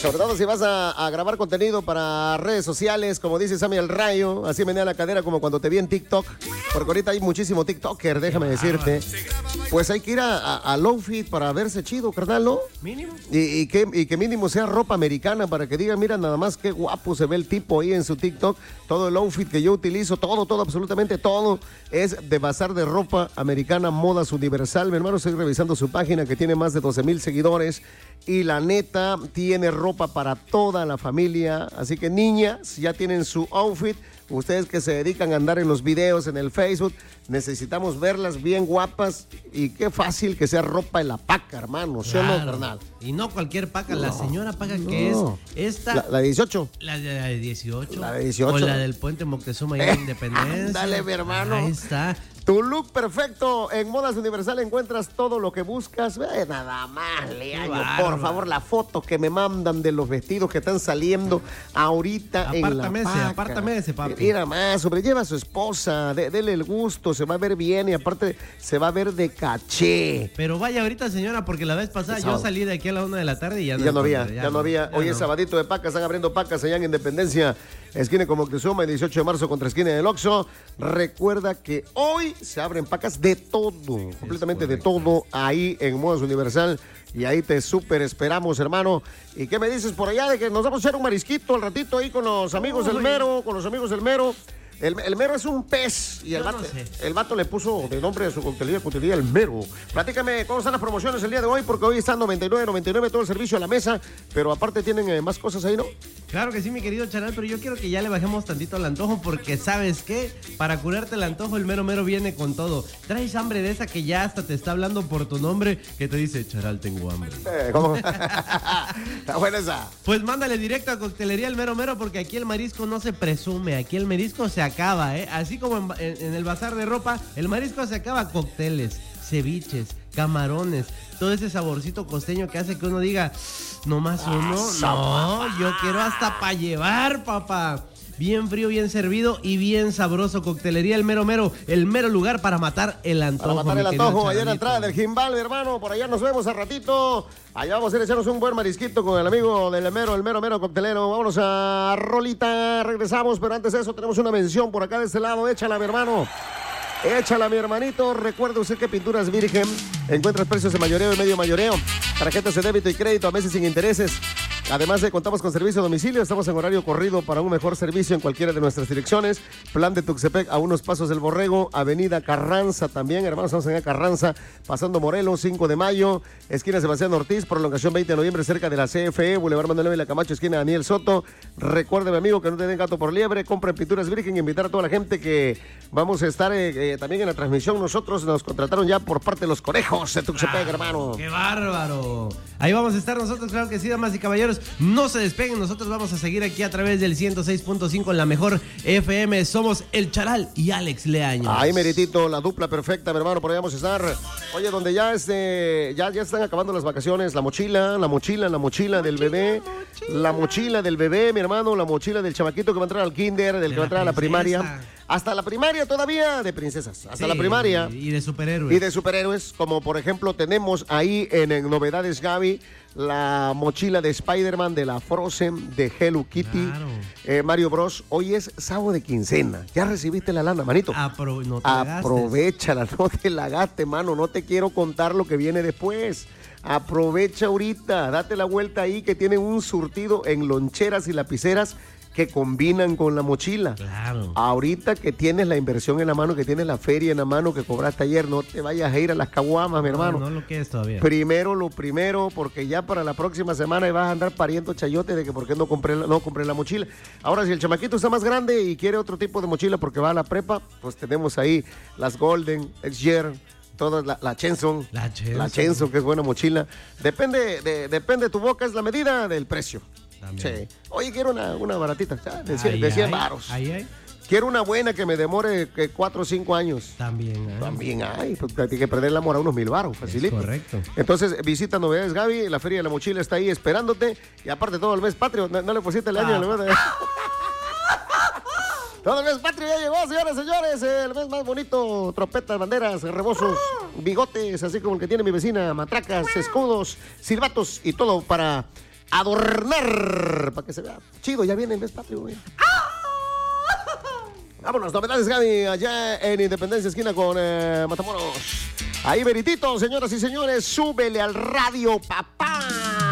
Sobre todo si vas a grabar contenido para redes sociales, como dice Sammy el Rayo, así menea la cadera como cuando te vi en TikTok, porque ahorita hay muchísimo TikToker, déjame decirte. Pues hay que ir al outfit para verse chido, carnal, ¿no? Mínimo. Y que mínimo sea ropa americana para que digan, mira nada más qué guapo se ve el tipo ahí en su TikTok. Todo el outfit que yo utilizo, todo, absolutamente todo es de bazar de ropa americana, Modas Universal. Mi hermano, estoy revisando su página que tiene más de 12,000 seguidores y la neta tiene ropa para toda la familia. Así que niñas, ya tienen su outfit. Ustedes que se dedican a andar en los videos, en el Facebook, necesitamos verlas bien guapas y qué fácil que sea ropa en la paca, hermano, ¿sí o no, carnal? Y no cualquier paca, la señora paca que es esta. La de 18. La de 18. La de 18. O la del Puente Moctezuma y Independencia. Dale, mi hermano. Ahí está. Tu look perfecto en Modas Universal, encuentras todo lo que buscas. Nada más, Leaño, por favor, la foto que me mandan de los vestidos que están saliendo ahorita en la paca. Apártame ese, papi. Mira más, sobrelleva a su esposa, dele el gusto, se va a ver bien y aparte se va a ver de caché. Pero vaya ahorita, señora, porque la vez pasada yo salí de aquí a la 1 de la tarde y ya no había. Hoy es sabadito de pacas, están abriendo pacas allá en Independencia, esquina con Moctezuma, el 18 de marzo contra esquina del Oxxo. Recuerda que hoy se abren pacas de todo, completamente de todo, ahí en Modas Universal. Y ahí te súper esperamos, hermano. ¿Y qué me dices por allá de que nos vamos a hacer un marisquito al ratito ahí con los amigos del Mero? El Mero es un pez y el vato le puso de nombre a su coctelería el Mero. Platícame cómo están las promociones el día de hoy, porque hoy están 99 todo el servicio a la mesa, pero aparte tienen más cosas ahí, ¿no? Claro que sí, mi querido Charal, pero yo quiero que ya le bajemos tantito al antojo, porque ¿sabes qué? Para curarte el antojo, el Mero viene con todo. Traes hambre de esa que ya hasta te está hablando por tu nombre, que te dice, Charal, tengo hambre. ¿Cómo? Está buena esa. Pues mándale directo a Coctelería el Mero, porque aquí el marisco no se presume, aquí el marisco se acaba, ¿eh? Así como en el bazar de ropa, el marisco se acaba. Cócteles, ceviches, camarones, todo ese saborcito costeño que hace que uno diga, no más uno, no, yo quiero hasta para llevar, papá. Bien frío, bien servido y bien sabroso. Coctelería el Mero, el mero lugar para matar el antojo. Para matar el antojo, allá en la entrada del Jimbal, mi hermano. Por allá nos vemos al ratito. Allá vamos a ir a echarnos un buen marisquito con el amigo del Mero, el Mero coctelero. Vámonos a rolita, regresamos, pero antes de eso tenemos una mención por acá de este lado. Échala, mi hermano. Échala, mi hermanito. Recuerde usted que Pinturas Virgen encuentras precios de mayoreo y medio mayoreo, tarjetas de débito y crédito a meses sin intereses. Además contamos con servicio a domicilio, estamos en horario corrido para un mejor servicio en cualquiera de nuestras direcciones. Plan de Tuxtepec a unos pasos del Borrego, Avenida Carranza también, hermanos, estamos en Carranza, pasando Morelos, 5 de mayo, esquina Sebastián Ortiz, prolongación 20 de noviembre, cerca de la CFE, Boulevard Manuel Ávila Camacho, esquina Daniel Soto. Recuérdeme, amigo, que no te den gato por liebre, compra en Pinturas Virgen, invitar a toda la gente que vamos a estar también en la transmisión. Nosotros nos contrataron ya por parte de los conejos de Tuxtepec, hermano. ¡Qué bárbaro! Ahí vamos a estar nosotros, claro que sí, damas y caballeros. No se despeguen, nosotros vamos a seguir aquí a través del 106.5 en la mejor FM. Somos el Charal y Alex Leaño. Ahí, meritito, la dupla perfecta, mi hermano, por allá vamos a estar. Oye, donde ya ya están acabando las vacaciones, la mochila del bebé. La mochila del bebé, mi hermano, la mochila del chamaquito que va a entrar al kinder, del que va a entrar a la primaria. Hasta la primaria todavía, de princesas. Hasta la primaria. Y de superhéroes. Y de superhéroes, como por ejemplo tenemos ahí en Novedades Gaby, la mochila de Spider-Man, de la Frozen, de Hello Kitty, claro. Mario Bros. Hoy es sábado de quincena. Ya recibiste la lana, manito. No te Aprovechala, no te la gastes, mano. No te quiero contar lo que viene después. Aprovecha ahorita, date la vuelta ahí que tienen un surtido en loncheras y lapiceras que combinan con la mochila. Claro. Ahorita que tienes la inversión en la mano, que tienes la feria en la mano que cobraste ayer, no te vayas a ir a las caguamas, mi hermano. No lo quieres todavía. Primero lo primero, porque ya para la próxima semana vas a andar pariendo chayote de que por qué no compré la mochila. Ahora, si el chamaquito está más grande y quiere otro tipo de mochila porque va a la prepa, pues tenemos ahí las Golden, X-Year, todas, la Chenson. La Chenson, que es buena mochila. Depende de tu boca, es la medida del precio. También. Sí. Oye, quiero una baratita, de 100 varos. Ahí. Quiero una buena que me demore 4 o 5 años. También hay. Pues hay que perder el amor a unos 1,000 varos, facilito. Correcto. Entonces, visita Novedades Gaby, la Feria de la Mochila está ahí esperándote. Y aparte todo el mes patrio, no le pusiste el año. Todo el mes patrio ya llegó, señores, señores. El mes más bonito, trompetas, banderas, rebozos, bigotes, así como el que tiene mi vecina, matracas, escudos, silbatos y todo para adornar para que se vea chido. Ya viene el mes patrio, güey. Vámonos, novedades, Gaby, allá en Independencia, esquina con Matamoros. Ahí, Veritito, señoras y señores, súbele al radio, papá.